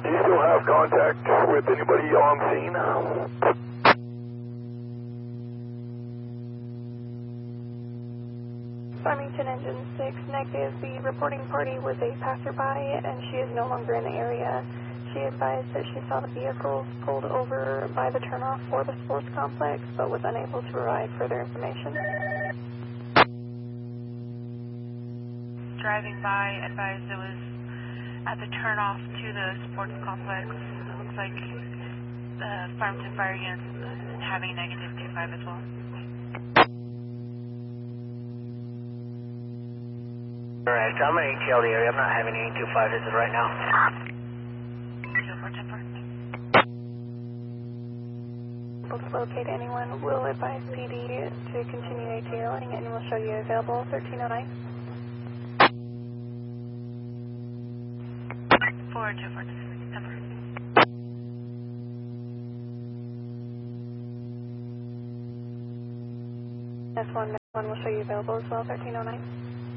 Do you still have contact with anybody on scene? Farmington Engine 6, negative. The reporting party was a passerby and she is no longer in the area. She advised that she saw the vehicles pulled over by the turnoff for the sports complex, but was unable to provide further information. Driving by, advised it was at the turnoff to the sports complex. It looks like the Farmington Fire Unit's having negative 25 as well. Alright, so I'm going to ATL the area. I'm not having any 25 visits right now. 0410. Able to locate anyone, will advise PD to continue ATLing and will show you available 1309. 4246, September. S1 will show you available as well, 1309.